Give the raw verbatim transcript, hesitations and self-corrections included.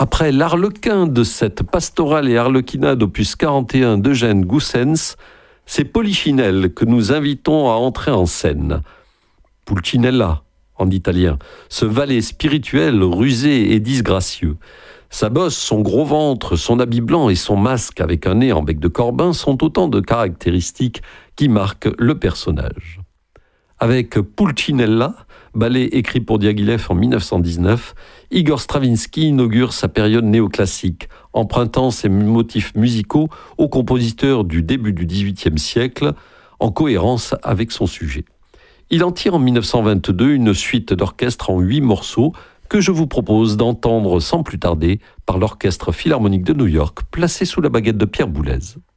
Après l'Arlequin de cette pastorale et arlequinade opus quarante et un d'Eugène Goussens, c'est Polichinelle que nous invitons à entrer en scène. Pulcinella, en italien, ce valet spirituel rusé et disgracieux. Sa bosse, son gros ventre, son habit blanc et son masque avec un nez en bec de corbin sont autant de caractéristiques qui marquent le personnage. Avec Pulcinella, ballet écrit pour Diaghilev en dix-neuf cent dix-neuf, Igor Stravinsky inaugure sa période néoclassique, empruntant ses motifs musicaux aux compositeurs du début du dix-huitième siècle, en cohérence avec son sujet. Il en tire en dix-neuf cent vingt-deux une suite d'orchestre en huit morceaux que je vous propose d'entendre sans plus tarder par l'Orchestre Philharmonique de New York, placé sous la baguette de Pierre Boulez.